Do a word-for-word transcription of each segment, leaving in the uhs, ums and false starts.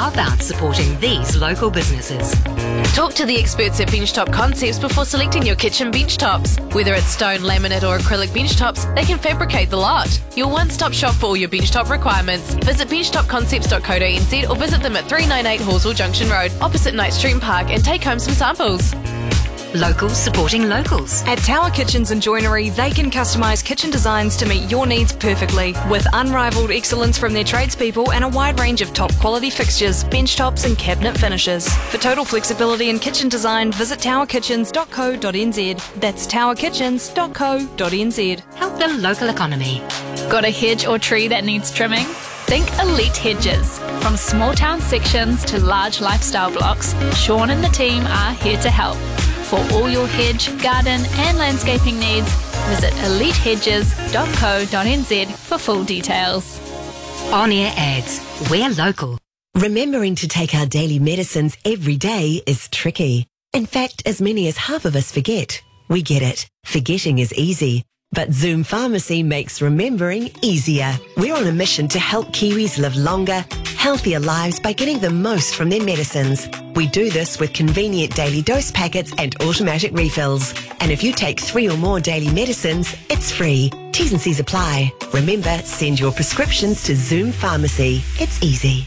How about supporting these local businesses? Talk to the experts at Benchtop Concepts before selecting your kitchen bench tops. Whether it's stone, laminate or acrylic bench tops, they can fabricate the lot. Your one-stop shop for all your bench top requirements. Visit benchtop concepts dot co dot n z or visit them at three ninety-eight Horsell Junction Road, opposite Knight Street Park, and take home some samples. Locals supporting locals. At Tower Kitchens and Joinery, they can customise kitchen designs to meet your needs perfectly. With unrivalled excellence from their tradespeople and a wide range of top quality fixtures, bench tops and cabinet finishes. For total flexibility in kitchen design, visit tower kitchens dot co dot n z. That's tower kitchens dot co dot n z. Help the local economy. Got a hedge or tree that needs trimming? Think Elite Hedges. From small town sections to large lifestyle blocks, Sean and the team are here to help. For all your hedge, garden and landscaping needs, visit elite hedges dot co dot n z for full details. On-air ads. We're local. Remembering to take our daily medicines every day is tricky. In fact, as many as half of us forget. We get it. Forgetting is easy. But Zoom Pharmacy makes remembering easier. We're on a mission to help Kiwis live longer, healthier lives by getting the most from their medicines. We do this with convenient daily dose packets and automatic refills. And if you take three or more daily medicines, it's free. T's and C's apply. Remember, send your prescriptions to Zoom Pharmacy. It's easy.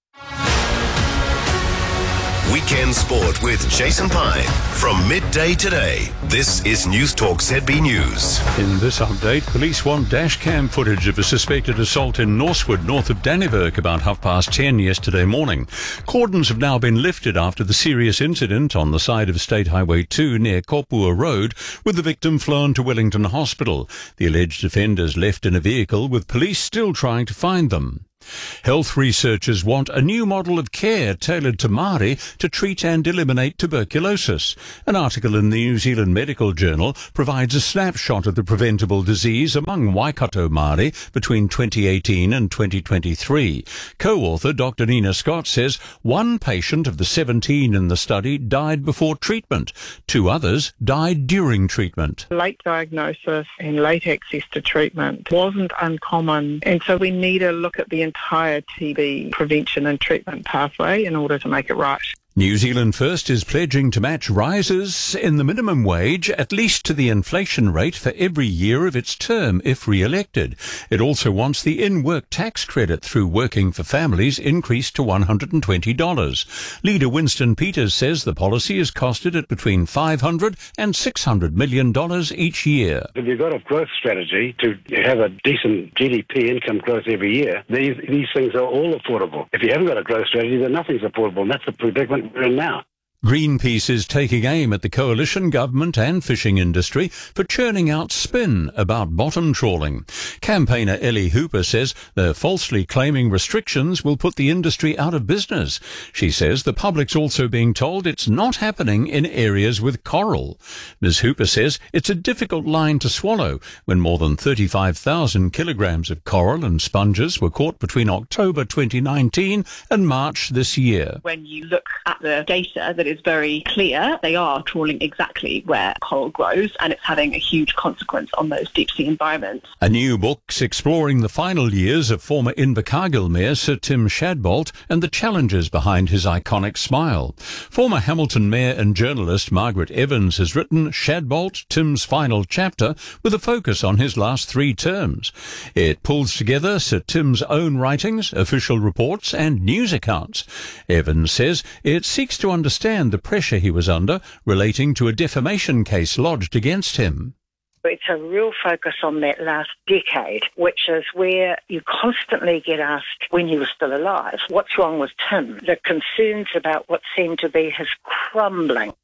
Weekend Sport with Jason Pine from midday today. This is News Talk Z B News. In this update, police want dash cam footage of a suspected assault in Norsewood, north of Dannevirke, about half past ten yesterday morning. Cordons have now been lifted after the serious incident on the side of State Highway two near Kopua Road, with the victim flown to Wellington Hospital. The alleged offenders left in a vehicle, with police still trying to find them. Health researchers want a new model of care tailored to Māori to treat and eliminate tuberculosis. An article in the New Zealand Medical Journal provides a snapshot of the preventable disease among Waikato Māori between twenty eighteen and twenty twenty-three. Co-author Doctor Nina Scott says one patient of the seventeen in the study died before treatment. Two others died during treatment. Late diagnosis and late access to treatment wasn't uncommon, and so we need to look at the entire T B prevention and treatment pathway in order to make it right. New Zealand First is pledging to match rises in the minimum wage at least to the inflation rate for every year of its term if re-elected. It also wants the in-work tax credit through Working for Families increased to one hundred twenty dollars. Leader Winston Peters says the policy has costed it between five hundred and six hundred million dollars each year. If you've got a growth strategy to have a decent G D P income growth every year, these, these things are all affordable. If you haven't got a growth strategy, then nothing's affordable, and that's the predicament we're in now. Greenpeace is taking aim at the coalition government and fishing industry for churning out spin about bottom trawling. Campaigner Ellie Hooper says they're falsely claiming restrictions will put the industry out of business. She says the public's also being told it's not happening in areas with coral. Miz Hooper says it's a difficult line to swallow when more than thirty-five thousand kilograms of coral and sponges were caught between October twenty nineteen and March this year. When you look at the data that is very clear, they are trawling exactly where coral grows, and it's having a huge consequence on those deep sea environments. A new book's exploring the final years of former Invercargill Mayor Sir Tim Shadbolt and the challenges behind his iconic smile. Former Hamilton Mayor and journalist Margaret Evans has written Shadbolt, Tim's Final Chapter, with a focus on his last three terms. It pulls together Sir Tim's own writings, official reports and news accounts. Evans says it seeks to understand the pressure he was under relating to a defamation case lodged against him. It's a real focus on that last decade, which is where you constantly get asked when he was still alive, what's wrong with Tim? The concerns about what seemed to be his crumbling.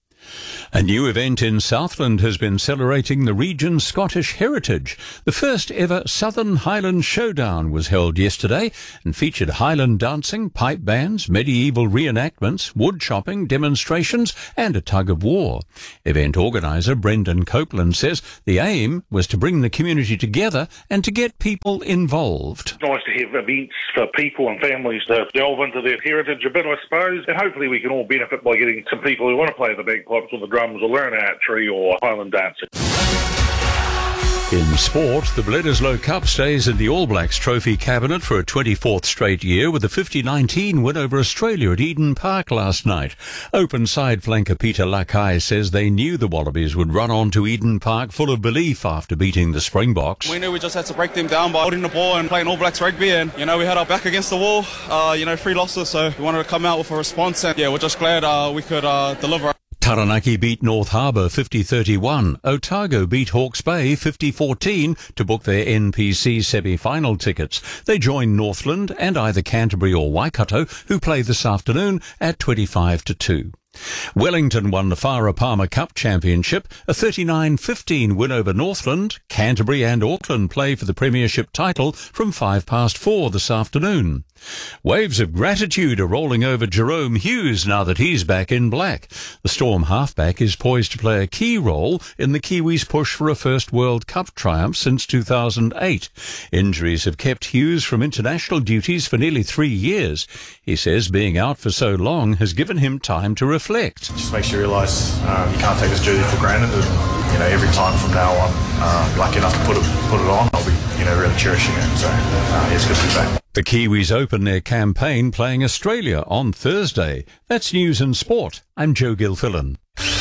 A new event in Southland has been celebrating the region's Scottish heritage. The first ever Southern Highland Showdown was held yesterday and featured Highland dancing, pipe bands, medieval reenactments, wood chopping, demonstrations and a tug-of-war. Event organiser Brendan Copeland says the aim was to bring the community together and to get people involved. It's nice to have events for people and families to delve into their heritage a bit, I suppose, and hopefully we can all benefit by getting some people who want to play the bagpipes or the drums or learn archery or Highland dancing. In sport, the Bledisloe Cup stays in the All Blacks trophy cabinet for a twenty-fourth straight year with a fifty nineteen win over Australia at Eden Park last night. Open side flanker Peter Lakai says they knew the Wallabies would run on to Eden Park full of belief after beating the Springboks. We knew we just had to break them down by holding the ball and playing All Blacks rugby, and you know we had our back against the wall, uh, you know three losses, so we wanted to come out with a response, and yeah, we're just glad uh, we could uh, deliver. Taranaki beat North Harbour fifty thirty-one. Otago beat Hawke's Bay fifty fourteen to book their N P C semi-final tickets. They join Northland and either Canterbury or Waikato, who play this afternoon at twenty-five to two. Wellington won the Farah Palmer Cup Championship, a thirty-nine fifteen win over Northland. Canterbury and Auckland play for the Premiership title from five past four this afternoon. Waves of gratitude are rolling over Jerome Hughes now that he's back in black. The Storm halfback is poised to play a key role in the Kiwis' push for a first World Cup triumph since two thousand eight. Injuries have kept Hughes from international duties for nearly three years. He says being out for so long has given him time to reflect. Just makes you realise um, you can't take this duty for granted, and you know every time from now on, uh, lucky enough to put it put it on, I'll be you know really cherishing it. So uh, it's good to be back. The Kiwis open their campaign playing Australia on Thursday. That's news and sport. I'm Joe Gilfillan.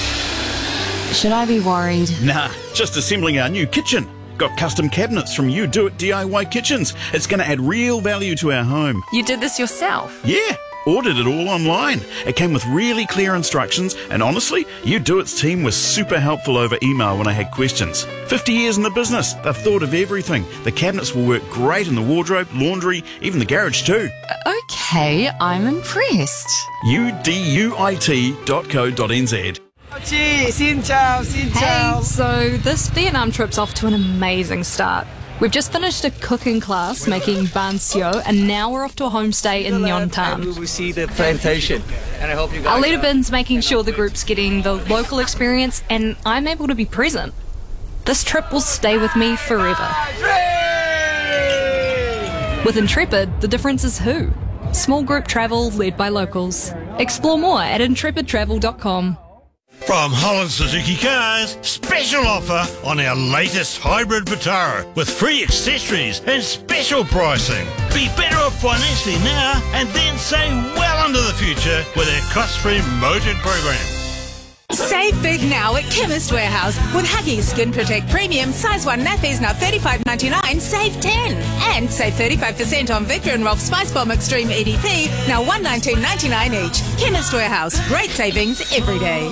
Should I be worried? Nah, just assembling our new kitchen. Got custom cabinets from You Do It D I Y Kitchens. It's going to add real value to our home. You did this yourself? Yeah. Ordered it all online. It came with really clear instructions, and honestly, You Do It's team was super helpful over email when I had questions. fifty years in the business, they've thought of everything. The cabinets will work great in the wardrobe, laundry, even the garage too. Okay, I'm impressed. U D U I T dot co dot n z. Xin chào, xin chào. Hey, so this Vietnam trip's off to an amazing start. We've just finished a cooking class making ban sio, and now we're off to a homestay in Nyon Tan. We will see the plantation, and I hope you guys... Our leader Bin's making sure the group's getting the local experience, and I'm able to be present. This trip will stay with me forever. With Intrepid, the difference is who. Small group travel led by locals. Explore more at intrepid travel dot com. From Holland Suzuki Cars, special offer on our latest hybrid Vitara with free accessories and special pricing. Be better off financially now and then save well into the future with our cost-free motored program. Save big now at Chemist Warehouse with Huggies Skin Protect Premium size one nappies now thirty-five ninety-nine, save ten, and save thirty-five percent on Victor and Rolf Spice Bomb Extreme E D P now one nineteen ninety-nine each. Chemist Warehouse, great savings every day.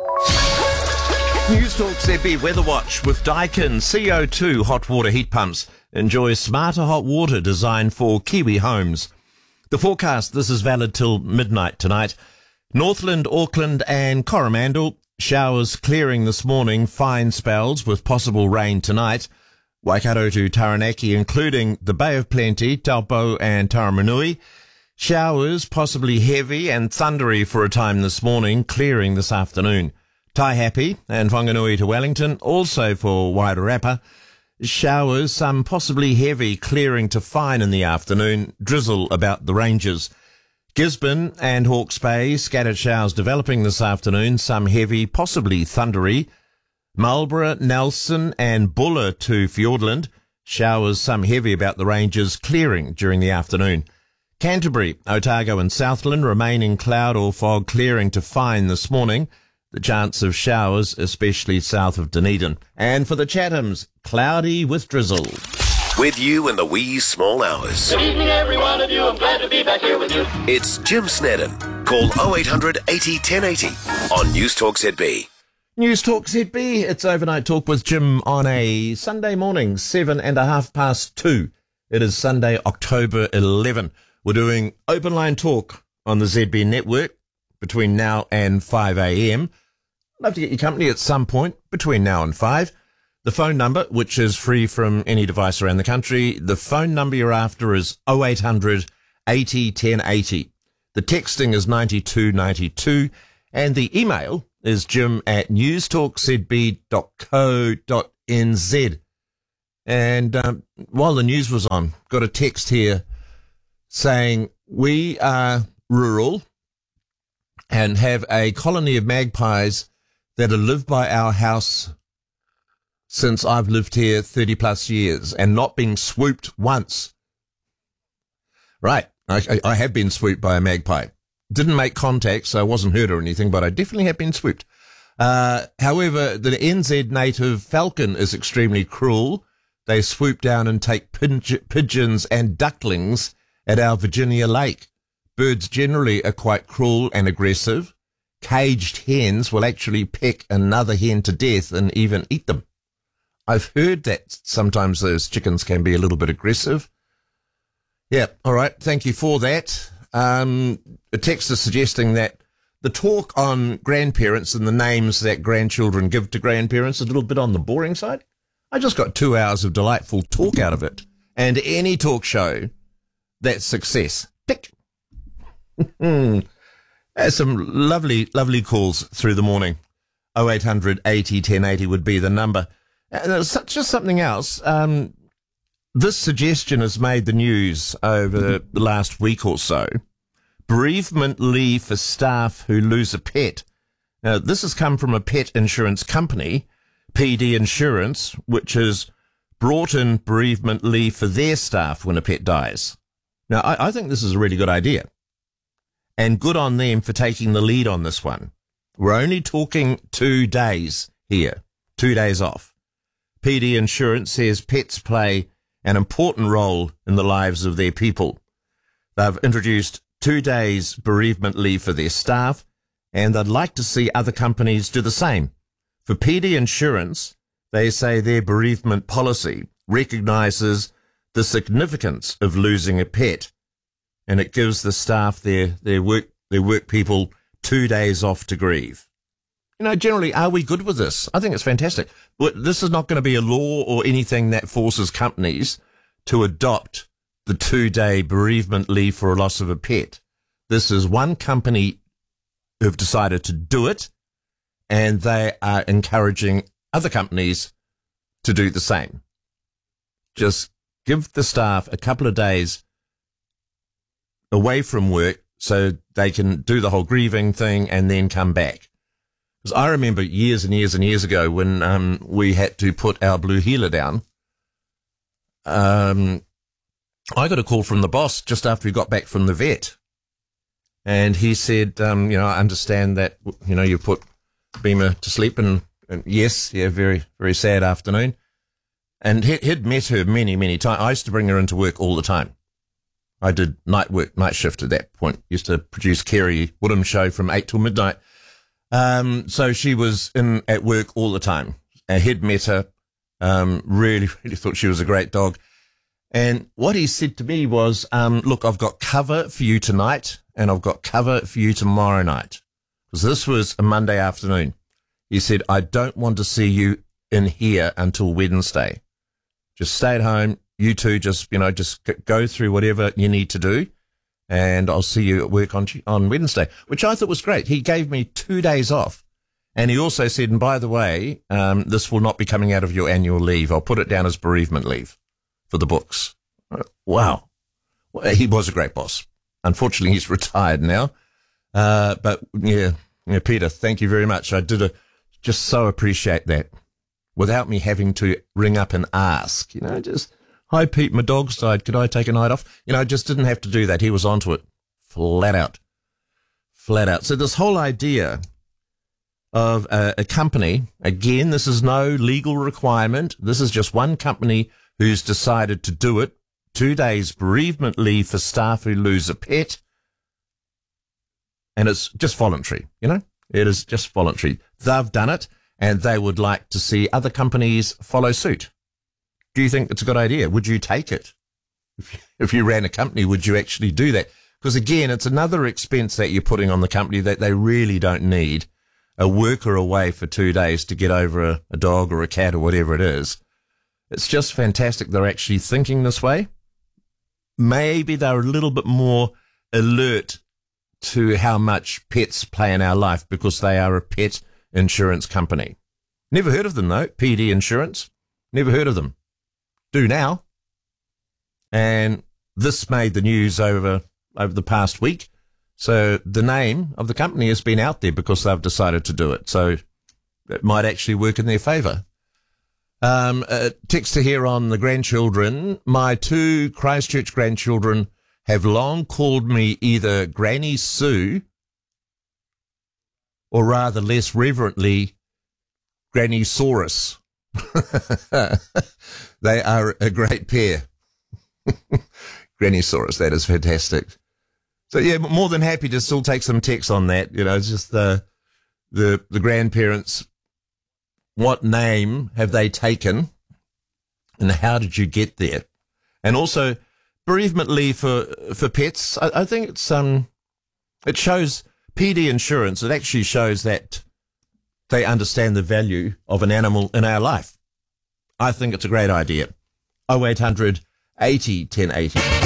News Talk Z B Weather Watch with Daikin C O two hot water heat pumps. Enjoy smarter hot water designed for Kiwi homes. The forecast, this is valid till midnight tonight. Northland, Auckland and Coromandel, showers clearing this morning, fine spells with possible rain tonight. Waikato to Taranaki, including the Bay of Plenty, Taupo and Taramanui. Showers possibly heavy and thundery for a time this morning, clearing this afternoon. Taihape and Whanganui to Wellington, also for Wairarapa. Showers, some possibly heavy, clearing to fine in the afternoon. Drizzle about the ranges. Gisborne and Hawke's Bay, scattered showers developing this afternoon, some heavy, possibly thundery. Marlborough, Nelson and Buller to Fiordland. Showers, some heavy about the ranges, clearing during the afternoon. Canterbury, Otago and Southland remaining cloud or fog, clearing to fine this morning. The chance of showers, especially south of Dunedin. And for the Chathams, cloudy with drizzle. With you in the wee small hours. Good evening, every one of you. I'm glad to be back here with you. It's Jim Snedden. Call oh eight hundred eighty ten eighty on News Talk Z B. News Talk Z B. It's Overnight Talk with Jim on a Sunday morning, seven and a half past two. It is Sunday, October eleventh. We're doing open line talk on the Z B network between now and five a.m. Love to get your company at some point between now and five. The phone number, which is free from any device around the country, the phone number you're after is oh eight hundred eighty ten eighty. The texting is ninety-two ninety-two, and the email is jim at newstalkzb dot co dot n z. And um, while the news was on, got a text here saying we are rural and have a colony of magpies that live by our house since I've lived here thirty plus years and not been swooped once. Right. I, I have been swooped by a magpie. Didn't make contact, so I wasn't hurt or anything, but I definitely have been swooped. Uh, however, the N Z native falcon is extremely cruel. They swoop down and take pidge- pigeons and ducklings at our Virginia lake. Birds generally are quite cruel and aggressive. Caged hens will actually peck another hen to death and even eat them. I've heard that sometimes those chickens can be a little bit aggressive. Yeah, all right, thank you for that. Um, a text is suggesting that the talk on grandparents and the names that grandchildren give to grandparents is a little bit on the boring side. I just got two hours of delightful talk out of it. And any talk show, that's success. Tick. There's some lovely, lovely calls through the morning. oh eight hundred eighty ten eighty would be the number. And there's just something else. Um, this suggestion has made the news over the last week or so. Bereavement leave for staff who lose a pet. Now, this has come from a pet insurance company, P D Insurance, which has brought in bereavement leave for their staff when a pet dies. Now, I, I think this is a really good idea. And good on them for taking the lead on this one. We're only talking two days here, two days off. P D Insurance says pets play an important role in the lives of their people. They've introduced two days bereavement leave for their staff, and they'd like to see other companies do the same. For P D Insurance, they say their bereavement policy recognises the significance of losing a pet, and it gives the staff, their, their work, their work people, two days off to grieve. You know, generally, are we good with this? I think it's fantastic. This is not going to be a law or anything that forces companies to adopt the two-day bereavement leave for a loss of a pet. This is one company who've decided to do it, and they are encouraging other companies to do the same. Just give the staff a couple of days away from work so they can do the whole grieving thing and then come back. Because I remember years and years and years ago when um, we had to put our blue heeler down, um, I got a call from the boss just after we got back from the vet. And he said, um, you know, I understand that, you know, you put Beamer to sleep, and, and yes, yeah, very, very sad afternoon. And he, he'd met her many, many times. I used to bring her into work all the time. I did night work, night shift at that point. Used to produce Kerry Woodham show from eight till midnight. Um, so she was in at work all the time. And he'd met her, um, really, really thought she was a great dog. And what he said to me was, um, look, I've got cover for you tonight, and I've got cover for you tomorrow night. Because this was a Monday afternoon. He said, I don't want to see you in here until Wednesday. Just stay at home. You two just, you know, just go through whatever you need to do, and I'll see you at work on on Wednesday, which I thought was great. He gave me two days off. And he also said, and by the way, um, this will not be coming out of your annual leave. I'll put it down as bereavement leave for the books. Wow. Well, he was a great boss. Unfortunately, he's retired now. Uh, but yeah, yeah, Peter, thank you very much. I did a, just so appreciate that without me having to ring up and ask, you know, just, hi, Pete, my dog's died. Could I take a night off? You know, I just didn't have to do that. He was onto it flat out, flat out. So this whole idea of a, a company, again, this is no legal requirement. This is just one company who's decided to do it. Two days bereavement leave for staff who lose a pet. And it's just voluntary, you know, it is just voluntary. They've done it, and they would like to see other companies follow suit. Do you think it's a good idea? Would you take it? If you, if you ran a company, would you actually do that? Because again, it's another expense that you're putting on the company that they really don't need. A worker away for two days to get over a, a dog or a cat or whatever it is. It's just fantastic they're actually thinking this way. Maybe they're a little bit more alert to how much pets play in our life because they are a pet insurance company. Never heard of them, though. P D Insurance. Never heard of them. Do now. And this made the news over, over the past week. So the name of the company has been out there because they've decided to do it. So it might actually work in their favour. Um, uh, text to here on the grandchildren. My two Christchurch grandchildren have long called me either Granny Sue or rather less reverently, Granny Saurus. They are a great pair. Granny Saurus, that is fantastic. So yeah, more than happy to still take some text on that. You know, it's just the, the, the grandparents. What name have they taken and how did you get there? And also bereavement leave for, for pets. I, I think it's, um, it shows P D insurance. It actually shows that they understand the value of an animal in our life. I think it's a great idea. oh eight hundred eighty ten eighty.